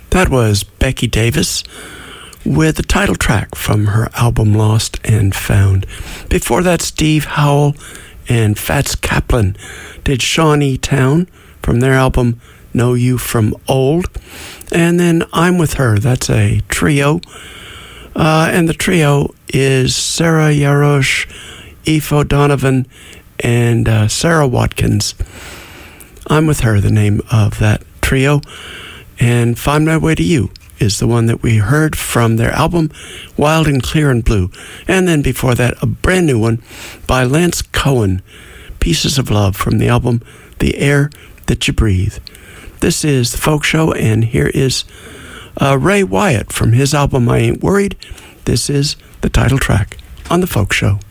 That was Becky Davis with the title track from her album Lost and Found. Before that, Steve Howell and Fats Kaplan did Shawnee Town from their album Know You From Old. And then I'm With Her, that's a trio. And the trio is Sarah Yarosh, Aoife O'Donovan, and Sarah Watkins. I'm With Her, the name of that trio. And Find My Way to You is the one that we heard from their album Wild and Clear and Blue. And then before that, a brand new one by Lance Cohen, Pieces of Love, from the album The Air That You Breathe. This is The Folk Show, and here is Ray Wyatt from his album I Ain't Worried. This is the title track on The Folk Show.